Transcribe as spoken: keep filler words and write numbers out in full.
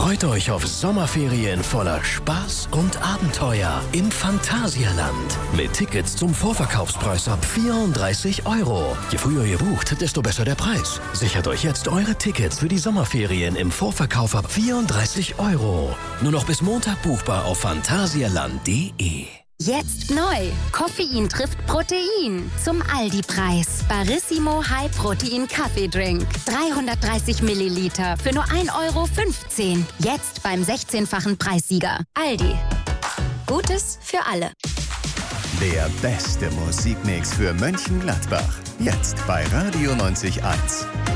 Freut euch auf Sommerferien voller Spaß und Abenteuer im Phantasialand. Mit Tickets zum Vorverkaufspreis ab vierunddreißig Euro. Je früher ihr bucht, desto besser der Preis. Sichert euch jetzt eure Tickets für die Sommerferien im Vorverkauf ab vierunddreißig Euro. Nur noch bis Montag buchbar auf phantasialand punkt de. Jetzt neu. Koffein trifft Protein. Zum Aldi-Preis. Barissimo High Protein Kaffeedrink. dreihundertdreißig Milliliter für nur ein Euro fünfzehn. Jetzt beim sechzehnfachen Preissieger. Aldi. Gutes für alle. Der beste Musikmix für Mönchengladbach. Jetzt bei Radio neunzig Komma eins.